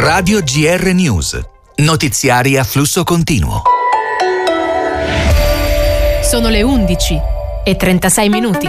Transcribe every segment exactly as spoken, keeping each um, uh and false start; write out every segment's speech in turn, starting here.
Radio G R News. Notiziari a flusso continuo. Sono le undici e trentasei minuti.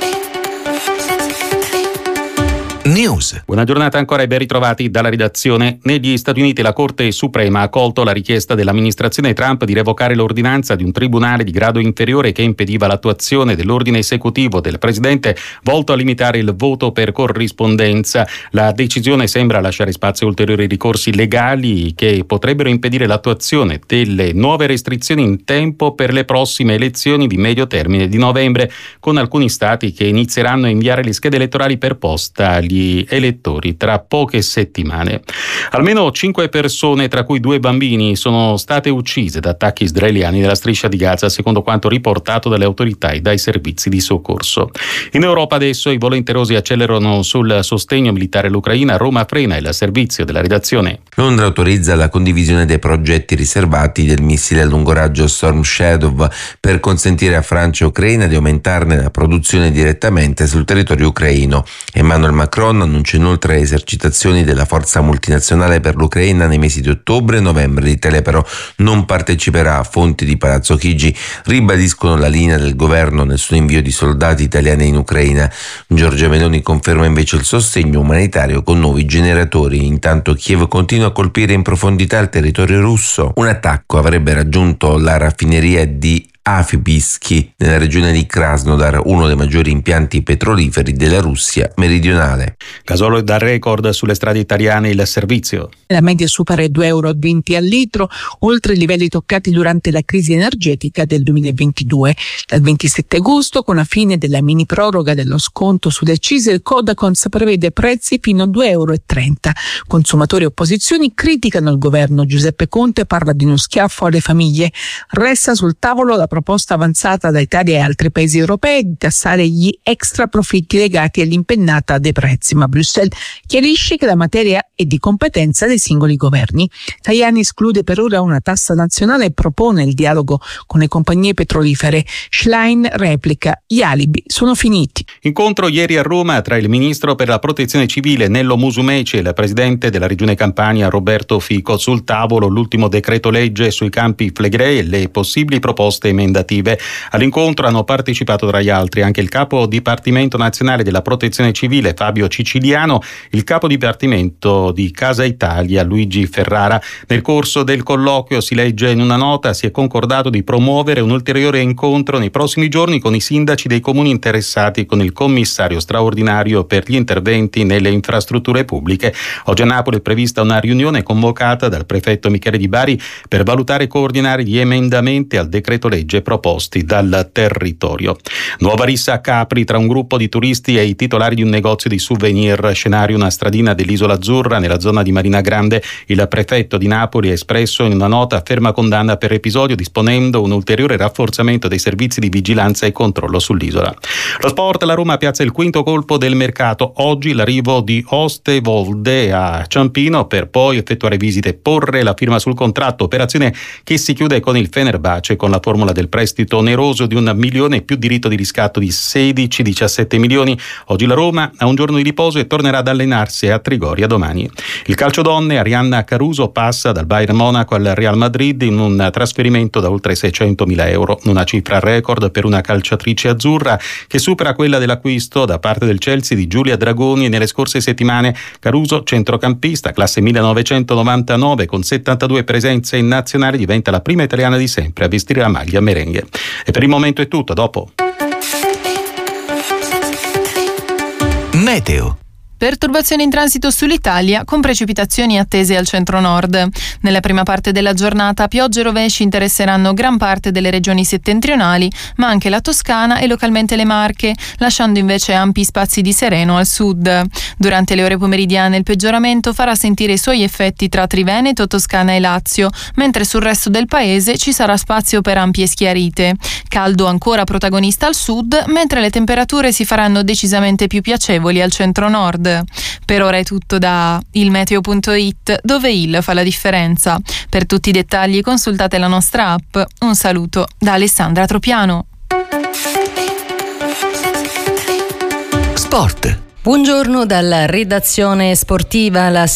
News. Buona giornata ancora e ben ritrovati dalla redazione. Negli Stati Uniti la Corte Suprema ha accolto la richiesta dell'amministrazione Trump di revocare l'ordinanza di un tribunale di grado inferiore che impediva l'attuazione dell'ordine esecutivo del presidente volto a limitare il voto per corrispondenza. La decisione sembra lasciare spazio a ulteriori ricorsi legali che potrebbero impedire l'attuazione delle nuove restrizioni in tempo per le prossime elezioni di medio termine di novembre, con alcuni stati che inizieranno a inviare le schede elettorali per posta agli elettori tra poche settimane. Almeno cinque persone, tra cui due bambini, sono state uccise da attacchi israeliani nella striscia di Gaza, secondo quanto riportato dalle autorità e dai servizi di soccorso. In Europa adesso i volenterosi accelerano sul sostegno militare all'Ucraina. Roma frena il servizio della redazione. Londra autorizza la condivisione dei progetti riservati del missile a lungo raggio Storm Shadow per consentire a Francia e Ucraina di aumentarne la produzione direttamente sul territorio ucraino. Emmanuel Macron annuncia inoltre esercitazioni della forza multinazionale per l'Ucraina nei mesi di ottobre e novembre. L'Italia però non parteciperà. Fonti di Palazzo Chigi ribadiscono la linea del governo nel suo invio di soldati italiani in Ucraina. Giorgia Meloni conferma invece il sostegno umanitario con nuovi generatori. Intanto Kiev continua a colpire in profondità il territorio russo. Un attacco avrebbe raggiunto la raffineria di Afibisky nella regione di Krasnodar, uno dei maggiori impianti petroliferi della Russia meridionale. Gasolo da record sulle strade italiane, il servizio. La media supera i due euro e venti al litro, oltre i livelli toccati durante la crisi energetica del duemilaventidue. Dal ventisette agosto, con la fine della mini proroga dello sconto sulle accise, il Codacons prevede prezzi fino a due euro e trenta. Consumatori e opposizioni criticano il governo. Giuseppe Conte parla di uno schiaffo alle famiglie. Resta sul tavolo la proposta avanzata da Italia e altri paesi europei di tassare gli extra profitti legati all'impennata dei prezzi, ma Bruxelles chiarisce che la materia è di competenza dei singoli governi. Tajani esclude per ora una tassa nazionale e propone il dialogo con le compagnie petrolifere. Schlein replica: gli alibi sono finiti. Incontro ieri a Roma tra il ministro per la protezione civile Nello Musumeci e il presidente della regione Campania Roberto Fico. Sul tavolo l'ultimo decreto legge sui Campi Flegrei e le possibili proposte emendative. All'incontro hanno partecipato tra gli altri anche il capo dipartimento nazionale della protezione civile Fabio Ciciliano, il capo dipartimento di Casa Italia Luigi Ferrara. Nel corso del colloquio, si legge in una nota, si è concordato di promuovere un ulteriore incontro nei prossimi giorni con i sindaci dei comuni interessati, con il commissario straordinario per gli interventi nelle infrastrutture pubbliche. Oggi a Napoli è prevista una riunione convocata dal prefetto Michele Di Bari per valutare e coordinare gli emendamenti al decreto legge proposti dal territorio. Nuova rissa a Capri tra un gruppo di turisti e i titolari di un negozio di souvenir. Scenario una stradina dell'Isola Azzurra nella zona di Marina Grande. Il prefetto di Napoli ha espresso in una nota ferma condanna per episodio, disponendo un ulteriore rafforzamento dei servizi di vigilanza e controllo sull'isola. Lo sport, la Roma piazza il quinto colpo del mercato. Oggi l'arrivo di Ostevolde a Ciampino per poi effettuare visite e porre la firma sul contratto, operazione che si chiude con il Fenerbahce con la formula del prestito oneroso di un milione più diritto di riscatto di sedici diciassette milioni. Oggi la Roma ha un giorno di riposo e tornerà ad allenarsi a Trigoria domani. Il calcio donne, Arianna Caruso passa dal Bayern Monaco al Real Madrid in un trasferimento da oltre seicentomila euro, una cifra record per una calciatrice azzurra che supera quella dell'acquisto da parte del Chelsea di Giulia Dragoni nelle scorse settimane. Caruso, centrocampista, classe millenovecentonovantanove, con settantadue presenze in nazionale, diventa la prima italiana di sempre a vestire la maglia merengue. E per il momento è tutto, dopo. Meteo. Perturbazioni in transito sull'Italia con precipitazioni attese al centro-nord. Nella prima parte della giornata piogge e rovesci interesseranno gran parte delle regioni settentrionali, ma anche la Toscana e localmente le Marche, lasciando invece ampi spazi di sereno al sud. Durante le ore pomeridiane il peggioramento farà sentire i suoi effetti tra Triveneto, Toscana e Lazio, mentre sul resto del paese ci sarà spazio per ampie schiarite. Caldo ancora protagonista al sud, mentre le temperature si faranno decisamente più piacevoli al centro-nord. Per ora è tutto da ilmeteo punto it, dove il fa la differenza. Per tutti i dettagli consultate la nostra app. Un saluto da Alessandra Tropiano. Sport. Buongiorno dalla redazione sportiva. La